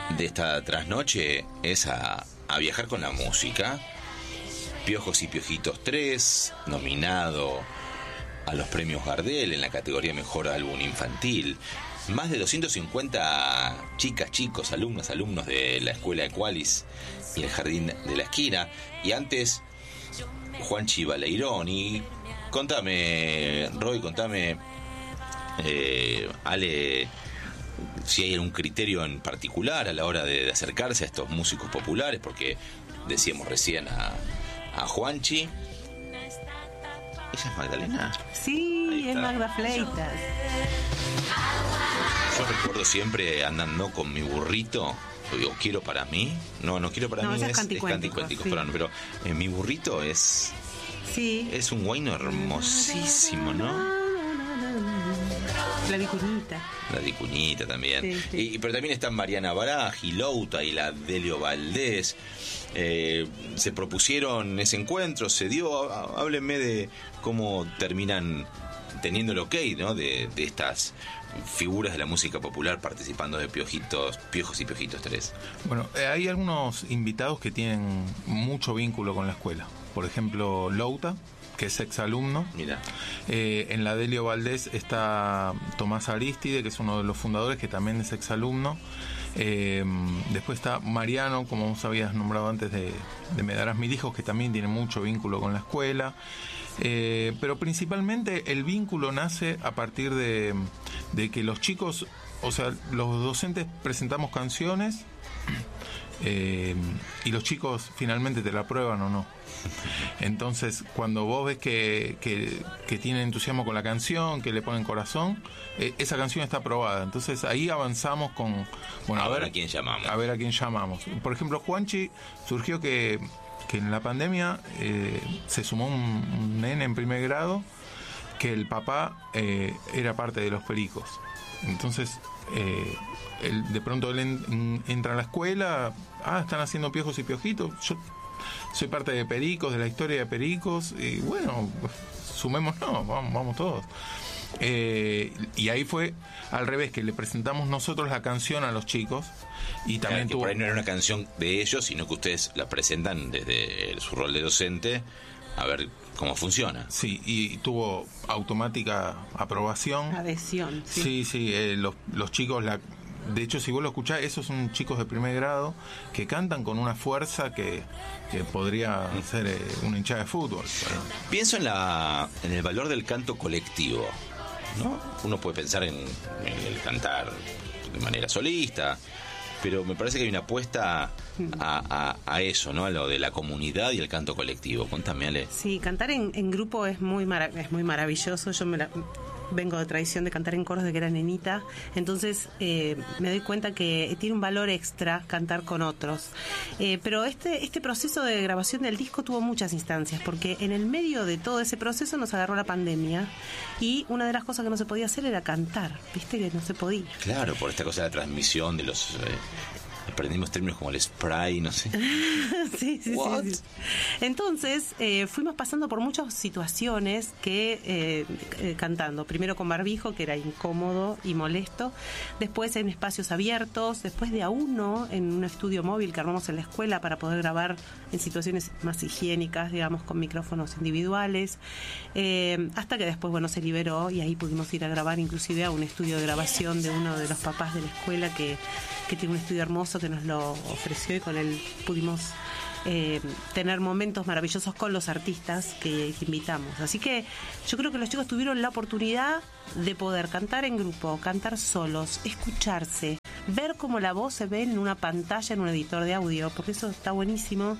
de esta trasnoche es a viajar con la música. Piojos y Piojitos 3, nominado a los premios Gardel en la categoría Mejor Álbum Infantil. Más de 250 chicas, chicos, alumnos de la escuela Equalis y el Jardín de la Esquina. Y antes, Juanchi Baleirón. Y contame, Roy, Ale, si hay algún criterio en particular a la hora de acercarse a estos músicos populares, porque decíamos recién a Juanchi. ¿Ella es Magdalena? Sí, es Magda Fleitas. Yo recuerdo siempre andando con mi burrito. Digo, quiero para mí. No quiero para mí, es Canticuénticos, sí. Perdón, pero mi burrito es... Sí. Es un guayno hermosísimo, ¿no? La Vicuñita también. Sí. Pero también están Mariana Baragi, Louta y la Delio Valdés. Se propusieron ese encuentro, se dio. Háblenme de cómo terminan teniendo el ok, ¿no? De estas figuras de la música popular participando de Piojos y Piojitos 3. Bueno, hay algunos invitados que tienen mucho vínculo con la escuela. Por ejemplo, Louta, que es exalumno. Mira. En la Delio Valdés está Tomás Aristide, que es uno de los fundadores, que también es exalumno. Después está Mariano, como vos habías nombrado antes, de Me Darás Mil Hijos, que también tiene mucho vínculo con la escuela. Pero principalmente el vínculo nace a partir de que los chicos, o sea, los docentes presentamos canciones y los chicos finalmente te la aprueban o no. Entonces, cuando vos ves que tienen entusiasmo con la canción, que le ponen corazón, esa canción está aprobada. Entonces ahí avanzamos con... Bueno, a ver a quién llamamos. A ver a quién llamamos. Por ejemplo, Juanchi, surgió que en la pandemia se sumó un nene en primer grado que el papá era parte de los Pericos. Entonces, de pronto él entra a la escuela, están haciendo Piojos y Piojitos, yo soy parte de Pericos, de la historia de Pericos, y bueno, sumémonos, vamos todos. Y ahí fue al revés, que le presentamos nosotros la canción a los chicos. Y también que por ahí no era una canción de ellos, sino que ustedes la presentan desde su rol de docente a ver cómo funciona. Sí, y tuvo automática aprobación. Adhesión. Sí, los chicos, de hecho, si vos lo escuchás, esos son chicos de primer grado que cantan con una fuerza que podría ser una hinchada de fútbol. Pienso en el valor del canto colectivo, ¿no? Uno puede pensar en el cantar de manera solista, pero me parece que hay una apuesta a eso, ¿no? A lo de la comunidad y el canto colectivo. Contame, Ale. Sí, cantar en grupo es muy maravilloso. Yo vengo de tradición de cantar en coros de que era nenita, entonces me doy cuenta que tiene un valor extra cantar con otros. Pero este proceso de grabación del disco tuvo muchas instancias, porque en el medio de todo ese proceso nos agarró la pandemia y una de las cosas que no se podía hacer era cantar, viste que no se podía. Claro, por esta cosa de la transmisión de los... aprendimos términos como el spray, no sé. Sí. Entonces, fuimos pasando por muchas situaciones que cantando. Primero con barbijo, que era incómodo y molesto. Después en espacios abiertos. Después de a uno, en un estudio móvil que armamos en la escuela para poder grabar en situaciones más higiénicas, digamos, con micrófonos individuales. Hasta que después, se liberó y ahí pudimos ir a grabar inclusive a un estudio de grabación de uno de los papás de la escuela que tiene un estudio hermoso que nos lo ofreció y con él pudimos tener momentos maravillosos con los artistas que invitamos. Así que yo creo que los chicos tuvieron la oportunidad de poder cantar en grupo, cantar solos, escucharse, ver cómo la voz se ve en una pantalla, en un editor de audio, porque eso está buenísimo,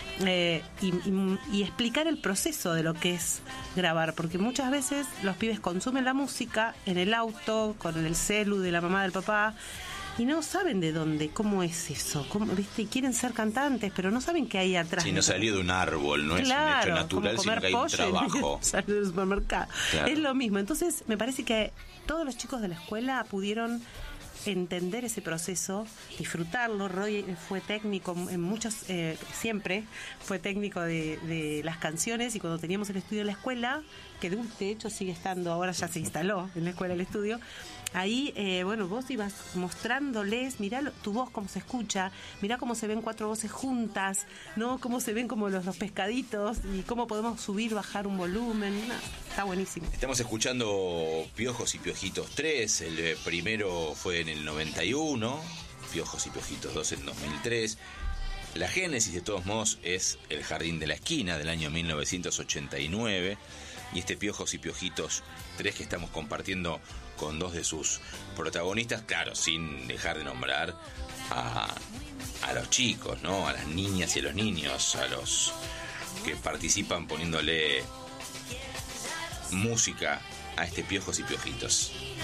y explicar el proceso de lo que es grabar, porque muchas veces los pibes consumen la música en el auto, con el celu de la mamá del papá, y no saben de dónde, cómo es eso, ¿viste? Quieren ser cantantes, pero no saben qué hay atrás. Si no salió de un árbol, no es un hecho natural, sino que hay un trabajo. Salió del supermercado. Claro. Es lo mismo. Entonces, me parece que todos los chicos de la escuela pudieron entender ese proceso, disfrutarlo. Roy fue técnico en muchos, siempre fue técnico de las canciones, y cuando teníamos el estudio en la escuela, que de hecho sigue estando, ahora ya se instaló en la escuela el estudio, ahí, vos ibas mostrándoles, mirá tu voz cómo se escucha, mirá cómo se ven 4 voces juntas, ¿no? Cómo se ven como los pescaditos, y cómo podemos subir, bajar un volumen. No, está buenísimo. Estamos escuchando Piojos y Piojitos 3, el primero fue en el 91, Piojos y Piojitos 2 en 2003. La génesis, de todos modos, es El Jardín de la Esquina, del año 1989, y este Piojos y Piojitos 3 que estamos compartiendo con 2 de sus protagonistas, claro, sin dejar de nombrar a los chicos, ¿no? A las niñas y a los niños, a los que participan poniéndole música a este Piojos y Piojitos.